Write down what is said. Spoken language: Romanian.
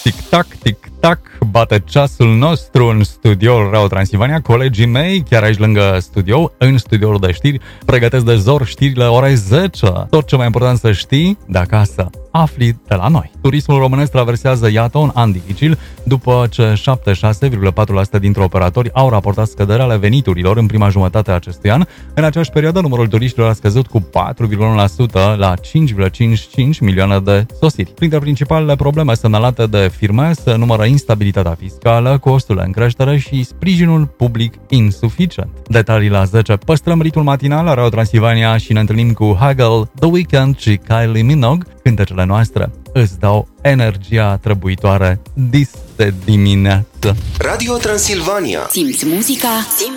tic-tac, tic-tac, bate ceasul nostru în studioul Radio Transilvania. Colegii mei, chiar aici lângă studio, în studioul de știri, pregătesc de zor știrile ore 10. Tot ce mai important să știi de acasă, afli de la noi. Turismul românesc traversează, iată, un an dificil, după ce 76,4% dintre operatori au raportat scăderea ale veniturilor în prima jumătate a acestui an. În aceeași perioadă, numărul turiștilor a scăzut cu 4,1% la 5,55 milioane de sosiri. Printre principalele probleme semnalate de firme se numără instabilitatea fiscală, costurile în creștere și sprijinul public insuficient. Detalii la 10. Păstrăm ritmul matinal la Radio Transilvania și ne întâlnim cu Hagel, The Weeknd și Kylie Minogue. Cântecele noastre îți dau energia trebuitoare dis de dimineață. Radio Transilvania. Simți muzica, simți